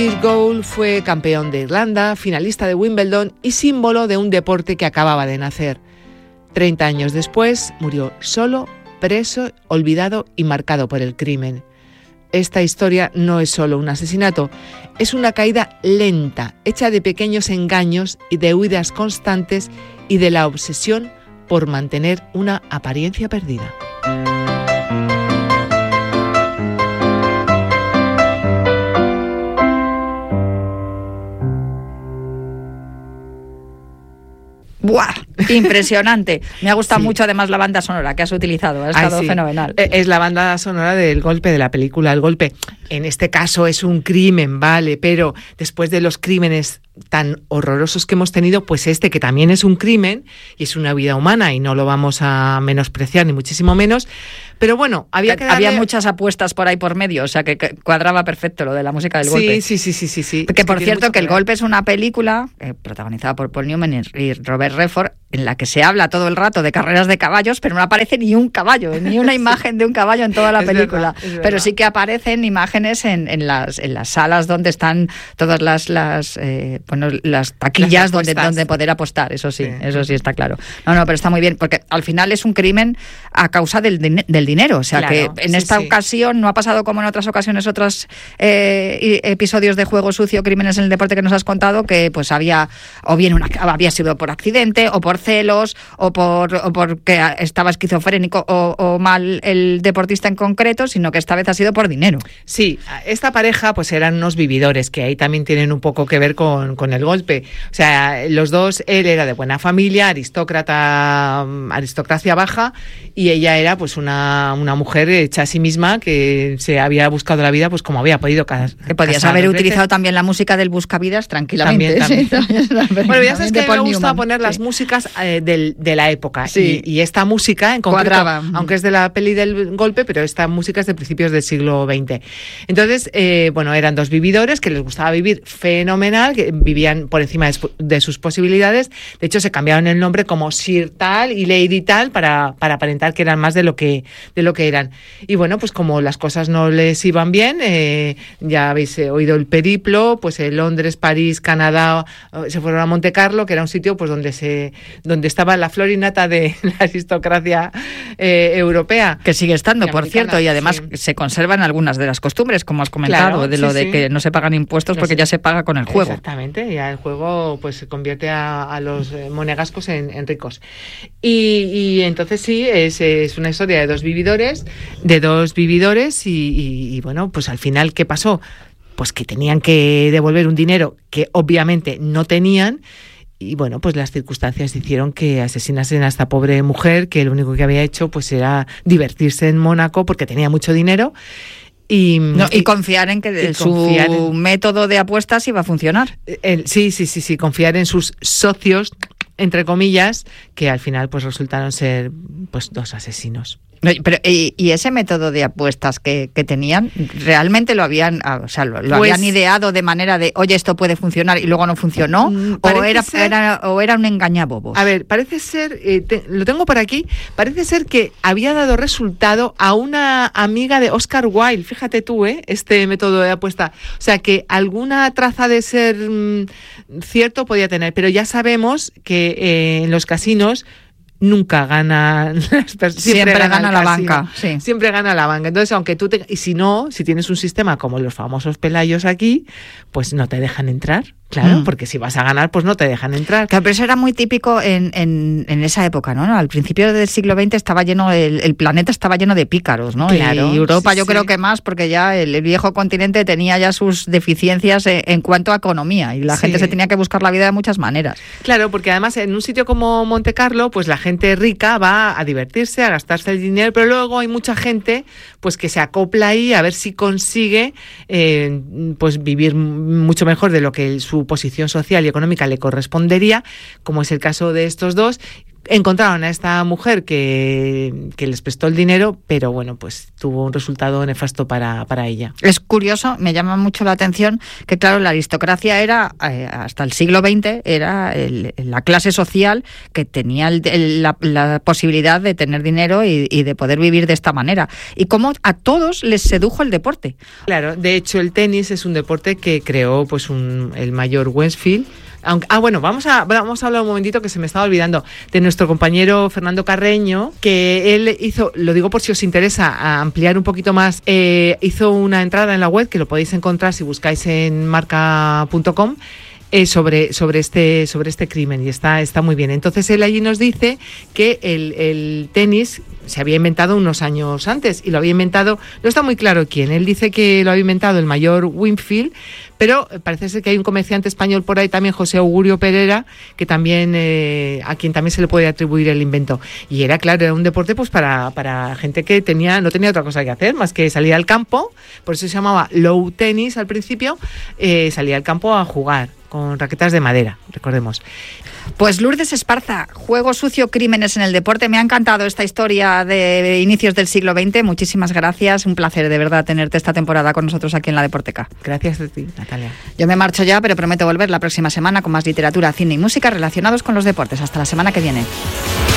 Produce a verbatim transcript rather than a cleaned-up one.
Gould fue campeón de Irlanda, finalista de Wimbledon y símbolo de un deporte que acababa de nacer. Treinta años después, murió solo, preso, olvidado y marcado por el crimen. Esta historia no es solo un asesinato, es una caída lenta, hecha de pequeños engaños y de huidas constantes y de la obsesión por mantener una apariencia perdida. ¡Buah! Impresionante. Me ha gustado Sí. mucho además la banda sonora que has utilizado. Ha estado Ay, sí. fenomenal. Es la banda sonora del golpe, de la película El Golpe. En este caso es un crimen, vale, pero después de los crímenes tan horrorosos que hemos tenido, pues este que también es un crimen y es una vida humana y no lo vamos a menospreciar ni muchísimo menos. Pero bueno, había que darle... Había muchas apuestas por ahí por medio, o sea que, que cuadraba perfecto lo de la música del sí, golpe. Sí, sí, sí, sí, sí. Que es por que cierto, que El que Golpe es una película eh, protagonizada por Paul Newman y Robert Redford, en la que se habla todo el rato de carreras de caballos, pero no aparece ni un caballo, ni una imagen de un caballo en toda la Es película. verdad, es verdad. Pero sí que aparecen imágenes en, en, las, en las salas donde están todas las las, eh, bueno, las taquillas Las donde, apuestas. donde poder apostar, eso sí, Sí. eso sí está claro. No, no, pero está muy bien, porque al final es un crimen a causa del, din- del dinero, o sea Claro, que en sí, esta sí. ocasión no ha pasado como en otras ocasiones, otros eh, y- episodios de Juego Sucio, Crímenes en el Deporte que nos has contado, que pues había, o bien una, había sido por accidente, o por celos, o por o porque estaba esquizofrénico o, o mal el deportista en concreto, sino que esta vez ha sido por dinero. Sí, esta pareja pues eran unos vividores, que ahí también tienen un poco que ver con, con el golpe. O sea, los dos, él era de buena familia, aristócrata, aristocracia baja, y ella era pues una, una mujer hecha a sí misma que se había buscado la vida pues como había podido. Cas- Que podías casar haber dos veces. utilizado también la música del Buscavidas tranquilamente. También, también. Sí, también, Bueno, ya sabes de que Paul me gusta Newman. poner las Sí. músicas eh, del, de la época. Sí. Y, y esta música en concreto, Cuadraba. aunque es de la peli del golpe, pero esta música es de principios del siglo veinte. Entonces, eh, bueno, eran dos vividores que les gustaba vivir fenomenal, que vivían por encima de, su- de sus posibilidades. De hecho, se cambiaron el nombre como Sir Tal y Lady Tal para, para aparentar que eran más de lo que, de lo que eran. Y bueno, pues como las cosas no les iban bien, eh, ya habéis eh, oído el periplo, pues eh, Londres, París, Canadá, eh, se fueron a Monte Carlo, que era un sitio pues donde se donde estaba la flor y nata de la aristocracia eh, europea. Que sigue estando, Y por americana, cierto, y además sí. se conservan algunas de las costumbres, como has comentado, Claro, de sí, lo de sí. que no se pagan impuestos No porque sé. ya se paga con el juego. Exactamente, ya el juego pues se convierte a, a los eh, monegascos en, en ricos. Y, y entonces sí, es, es una historia de dos vividores, de dos vividores y, y, y bueno, pues al final, ¿qué pasó? Pues que tenían que devolver un dinero que obviamente no tenían. Y bueno, pues las circunstancias hicieron que asesinasen a esta pobre mujer, que lo único que había hecho pues era divertirse en Mónaco porque tenía mucho dinero. Y, No, y confiar en que y su confiar en- método de apuestas iba a funcionar. El- sí, sí, sí, sí, confiar en sus socios, entre comillas, que al final pues resultaron ser pues dos asesinos. No, pero, y, y ese método de apuestas que, que tenían, ¿realmente lo habían, ah, o sea, lo, lo Pues- habían ideado de manera de, oye, esto puede funcionar y luego no funcionó? Mm, ¿O parece era, ser- era, o era un engañabobos? A ver, parece ser, eh, te- lo tengo por aquí, parece ser que había dado resultado a una amiga de Oscar Wilde, fíjate tú, ¿eh? Este método de apuesta. O sea, que alguna traza de ser mm, cierto podía tener, pero ya sabemos que eh, en los casinos nunca gana las personas. Siempre gana el la casino. banca, sí. Siempre gana la banca. Entonces, aunque tú te, y si no, si tienes un sistema como los famosos pelayos aquí, pues no te dejan entrar. Claro, Mm. porque si vas a ganar, pues no te dejan entrar. Claro, pero eso era muy típico en, en, en esa época, ¿no? Al principio del siglo veinte estaba lleno, el, el planeta estaba lleno de pícaros, ¿no? Claro, y Europa sí, yo sí. creo que más, porque ya el, el viejo continente tenía ya sus deficiencias en, en cuanto a economía, y la Sí. gente se tenía que buscar la vida de muchas maneras. Claro, porque además en un sitio como Monte Carlo, pues la gente rica va a divertirse, a gastarse el dinero, pero luego hay mucha gente pues que se acopla ahí a ver si consigue eh, pues vivir mucho mejor de lo que su posición social y económica le correspondería, como es el caso de estos dos. Encontraron a esta mujer que, que les prestó el dinero, pero bueno, pues tuvo un resultado nefasto para, para ella. Es curioso, me llama mucho la atención que, claro, la aristocracia era, eh, hasta el siglo veinte, era el, la clase social que tenía el, el, la, la posibilidad de tener dinero y, y de poder vivir de esta manera. Y cómo a todos les sedujo el deporte. Claro, de hecho el tenis es un deporte que creó pues un, el mayor Westfield. Aunque, ah, bueno, vamos a, vamos a hablar un momentito que se me estaba olvidando de nuestro compañero Fernando Carreño, que él hizo, lo digo por si os interesa a ampliar un poquito más, eh, hizo una entrada en la web que lo podéis encontrar si buscáis en marca punto com. Eh, sobre, sobre, este, sobre este crimen y está, está muy bien. Entonces él allí nos dice que el, el tenis se había inventado unos años antes y lo había inventado, no está muy claro quién, él dice que lo había inventado el mayor Winfield, pero parece ser que hay un comerciante español por ahí también, José Augurio Pereira, que también eh, a quien también se le puede atribuir el invento. Y era, claro, era un deporte pues para, para gente que tenía no tenía otra cosa que hacer más que salir al campo, por eso se llamaba low tenis al principio, eh, salía al campo a jugar con raquetas de madera, recordemos. Pues Lourdes Esparza, Juego sucio, crímenes en el deporte. Me ha encantado esta historia de inicios del siglo veinte. Muchísimas gracias. Un placer, de verdad, tenerte esta temporada con nosotros aquí en La Deporteca. Gracias a ti, Natalia. Yo me marcho ya, pero prometo volver la próxima semana con más literatura, cine y música relacionados con los deportes. Hasta la semana que viene.